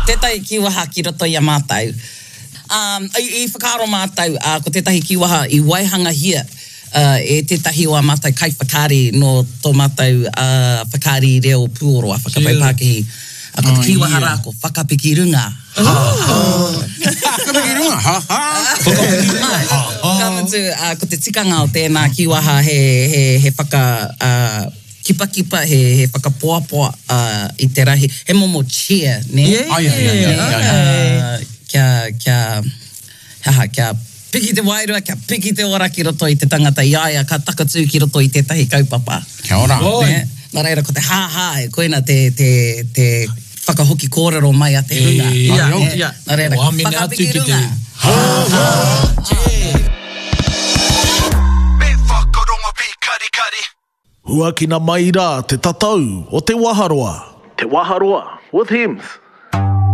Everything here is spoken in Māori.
tētai kiwaha ki roto i a mātou. I whakaaro mātou, ko tētahi kiwaha i Waihanga hia, e tētahi o a mātou kai whakaari no tō mātou whakaari reo puoroa, whakapau Pākehī. Ko te kiwaha rā ko whakapiki runga. Whakapiki runga, ko te tikanga o tēnā kiwaha he kipa, he whakapoapoa i te rahi. He momo cheer, ne? Kia piki te wairua, kia piki te ora ki roto i te tangata iaia, ka takatū ki roto i tētahi kaupapa. Kia ora. Nā reira, ko te hā, koina te whakahoki kōrero mai a te runga. Nā reira, whakapiki runga. Me whakaronga pi kari. Huakina mai rā te tatau o te Waharoa. Te Waharoa with Hems.